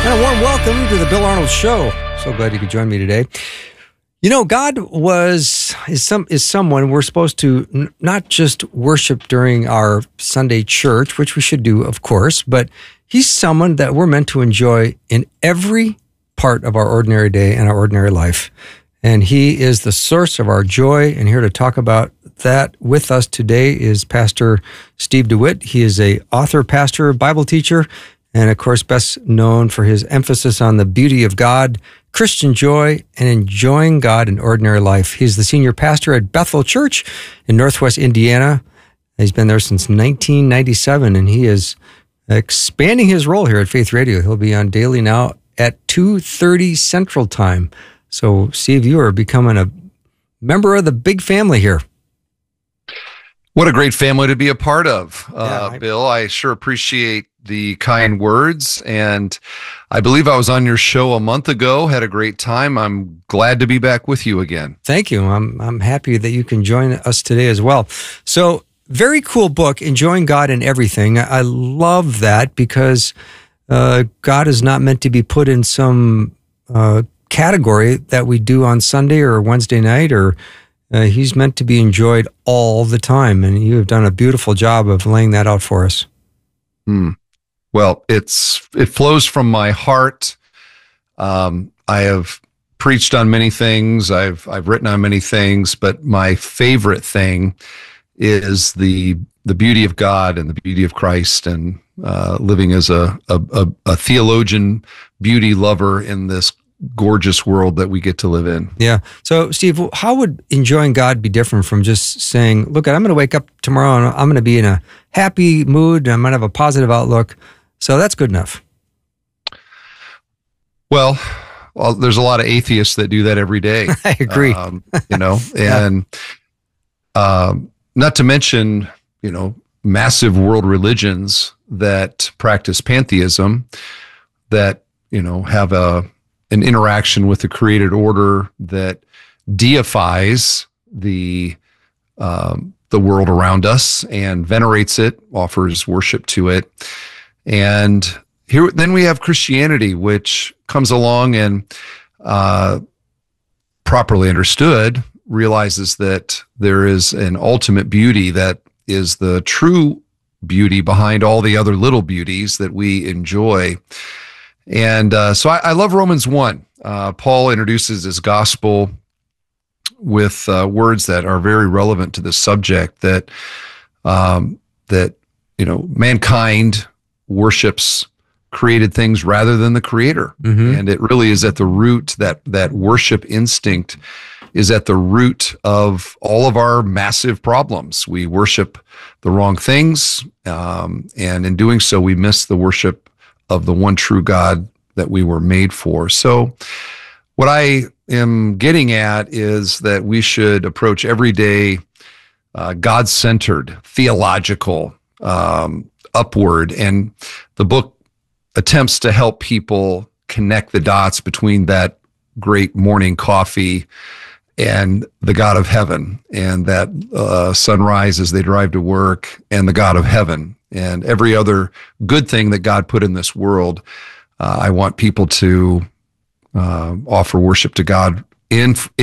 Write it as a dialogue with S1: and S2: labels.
S1: And a warm welcome to the Bill Arnold Show. So glad you could join me today. You know, God is someone we're supposed to not just worship during our Sunday church, which we should do, of course, but He's someone that we're meant to enjoy in every part of our ordinary day and our ordinary life. And He is the source of our joy. And here to talk about that with us today is Pastor Steve DeWitt. He is an author, pastor, Bible teacher, and of course, best known for his emphasis on the beauty of God, Christian joy, and enjoying God in ordinary life. He's the senior pastor at Bethel Church in Northwest Indiana. He's been there since 1997, and he is expanding his role here at Faith Radio. He'll be on daily now at 2:30 Central Time. So, Steve, you are becoming a member of the big family here.
S2: What a great family to be a part of, Bill. I sure appreciate the kind words, and I believe I was on your show a month ago, had a great time. I'm glad to be back with you again.
S1: Thank you. I'm happy that you can join us today as well. So, very cool book, Enjoying God in Everything. I love that because God is not meant to be put in some category that we do on Sunday or Wednesday night, or He's meant to be enjoyed all the time, and you have done a beautiful job of laying that out for us.
S2: Well, it flows from my heart. I have preached on many things. I've written on many things, but my favorite thing is the beauty of God and the beauty of Christ, and living as a theologian, beauty lover in this gorgeous world that we get to live in.
S1: Yeah. So, Steve, how would enjoying God be different from just saying, look, I'm going to wake up tomorrow and I'm going to be in a happy mood and I'm going to have a positive outlook. So that's good enough.
S2: Well, there's a lot of atheists that do that every day.
S1: I agree.
S2: And not to mention, massive world religions that practice pantheism that, have an interaction with the created order that deifies the world around us and venerates it, offers worship to it. And then we have Christianity, which comes along and properly understood, realizes that there is an ultimate beauty that is the true beauty behind all the other little beauties that we enjoy. And so I love Romans 1. Paul introduces his gospel with words that are very relevant to this subject, that mankind worships created things rather than the creator. Mm-hmm. And it really is at the root, that worship instinct is at the root of all of our massive problems. We worship the wrong things, and in doing so, we miss the worship of the one true God that we were made for. So what I am getting at is that we should approach every day God-centered, theological, upward. And the book attempts to help people connect the dots between that great morning coffee and the God of heaven, and that sunrise as they drive to work, and the God of heaven, and every other good thing that God put in this world. I want people to offer worship to God in